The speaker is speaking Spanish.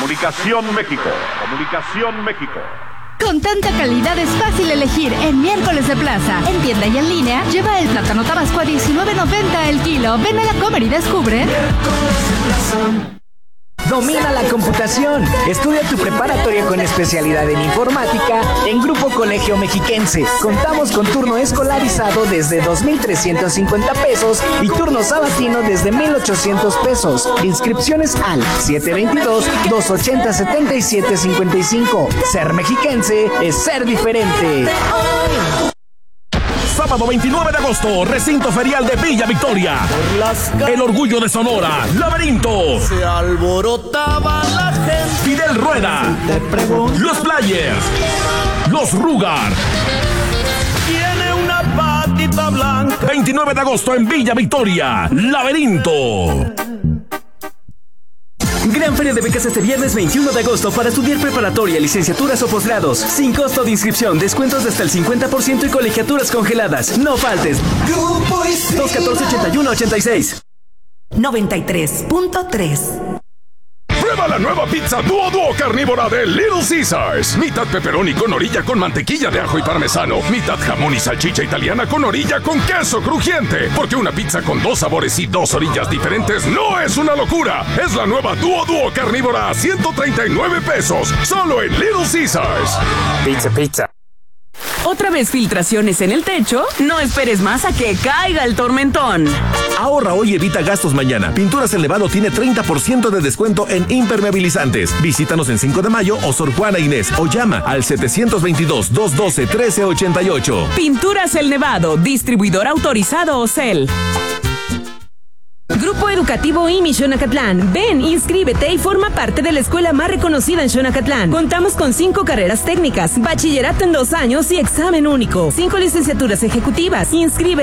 Comunicación México. Comunicación México. Con tanta calidad es fácil elegir en Miércoles de Plaza. En tienda y en línea, lleva el plátano tabasco a $19.90 el kilo. Ven a la Comer y descubre. Domina la computación. Estudia tu preparatoria con especialidad en informática en Grupo Colegio Mexiquense. Contamos con turno escolarizado desde 2,350 pesos y turno sabatino desde 1,800 pesos. Inscripciones al 722-280-7755. Ser mexiquense es ser diferente. Sábado 29 de agosto, recinto ferial de Villa Victoria. El orgullo de Sonora, Laberinto. Se alborotaba la gente. Fidel Rueda. Los Players. Los Rugar. Tiene una patita blanca. 29 de agosto en Villa Victoria, Laberinto. Gran Feria de Becas este viernes 21 de agosto para estudiar preparatoria, licenciaturas o posgrados. Sin costo de inscripción, descuentos de hasta el 50% y colegiaturas congeladas. No faltes. 214-8186. 93.3. Prueba la nueva pizza Duo carnívora de Little Caesars. Mitad pepperoni con orilla con mantequilla de ajo y parmesano. Mitad jamón y salchicha italiana con orilla con queso crujiente. Porque una pizza con 2 sabores y 2 orillas diferentes no es una locura. Es la nueva Duo carnívora a 139 pesos. Solo en Little Caesars. Pizza. ¿Otra vez filtraciones en el techo? No esperes más a que caiga el tormentón. Ahorra hoy y evita gastos mañana. Pinturas El Nevado tiene 30% de descuento en impermeabilizantes. Visítanos en 5 de Mayo o Sor Juana Inés o llama al 722-212-1388. Pinturas El Nevado, distribuidor autorizado Ocel. Grupo Educativo IMI Xonacatlán. Ven, inscríbete y forma parte de la escuela más reconocida en Xonacatlán. Contamos con 5 carreras técnicas, bachillerato en 2 años y examen único. 5 licenciaturas ejecutivas. Inscríbete